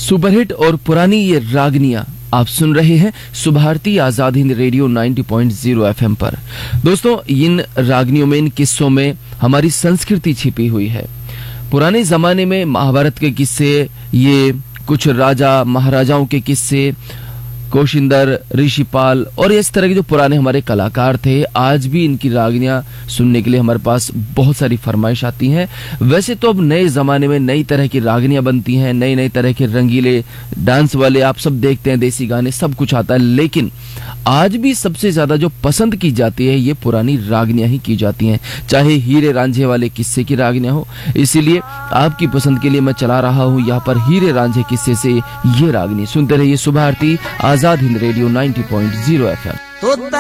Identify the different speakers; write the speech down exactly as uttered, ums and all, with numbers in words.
Speaker 1: Superhit और पुरानी ये रागनियां आप सुन रहे हैं सुभारती आजाद हिंद रेडियो नब्बे पॉइंट शून्य एफएम पर। दोस्तों, इन रागनियों में, इन किस्सों में हमारी संस्कृति छिपी हुई है। पुराने जमाने में महाभारत के किस्से, ये कुछ राजा महाराजाओं के किस्से, कोशिंदर, ऋषिपाल और इस तरह के जो पुराने हमारे कलाकार थे, आज भी इनकी रागनियां सुनने के लिए हमारे पास बहुत सारी फरमाइश आती हैं। वैसे तो अब नए जमाने में नई तरह की रागनियां बनती हैं, नई नई तरह के रंगीले डांस वाले आप सब देखते हैं, देसी गाने सब कुछ आता है, लेकिन आज भी सबसे ज्यादा जो पसंद की जाती है ये पुरानी रागनियां ही की जाती हैं, चाहे हीरे रांझे वाले किस्से की रागनियां हो। इसीलिए आपकी पसंद के लिए मैं चला रहा हूं यहाँ पर हीरे रांझे किस्से से ये रागनी। सुनते रहिए सुभारती आजाद हिंद रेडियो नब्बे पॉइंट शून्य एफएम।